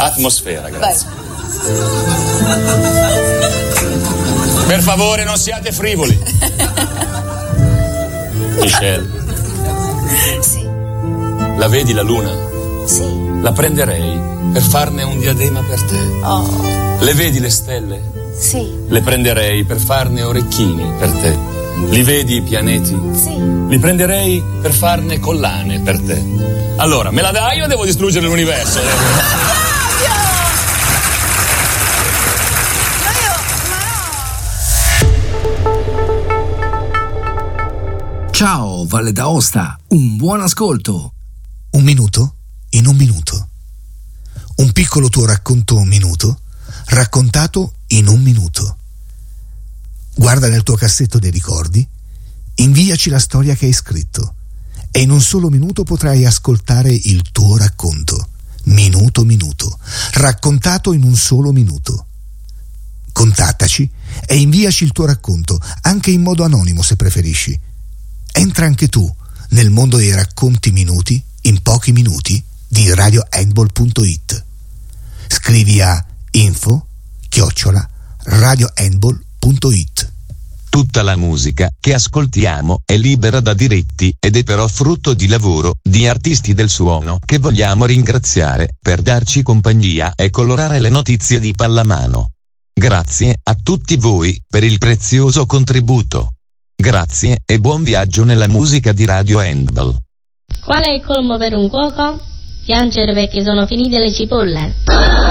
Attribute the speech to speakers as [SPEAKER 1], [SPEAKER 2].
[SPEAKER 1] Atmosfera, grazie. Per favore, non siate frivoli. Michelle.
[SPEAKER 2] Sì.
[SPEAKER 1] La vedi la luna?
[SPEAKER 2] Sì.
[SPEAKER 1] La prenderei per farne un diadema per te.
[SPEAKER 2] Oh.
[SPEAKER 1] Le vedi le stelle?
[SPEAKER 2] Sì.
[SPEAKER 1] Le prenderei per farne orecchini per te. Li vedi i pianeti?
[SPEAKER 2] Sì.
[SPEAKER 1] Li prenderei per farne collane per te. Allora, me la dai o devo distruggere l'universo?
[SPEAKER 3] Ciao Valle d'Aosta, un buon ascolto.
[SPEAKER 4] Un minuto in un minuto. Un piccolo tuo racconto un minuto, raccontato in un minuto. Guarda nel tuo cassetto dei ricordi, inviaci la storia che hai scritto e in un solo minuto potrai ascoltare il tuo racconto. Minuto minuto, raccontato in un solo minuto. Contattaci e inviaci il tuo racconto, anche in modo anonimo se preferisci. Entra anche tu nel mondo dei racconti minuti in pochi minuti di radiohandball.it. Scrivi a info@radiohandball.it.
[SPEAKER 5] Tutta la musica che ascoltiamo è libera da diritti ed è però frutto di lavoro di artisti del suono che vogliamo ringraziare per darci compagnia e colorare le notizie di pallamano. Grazie a tutti voi per il prezioso contributo. Grazie e buon viaggio nella musica di Radio Handball.
[SPEAKER 6] Qual è il colmo per un cuoco? Piangere perché sono finite le cipolle.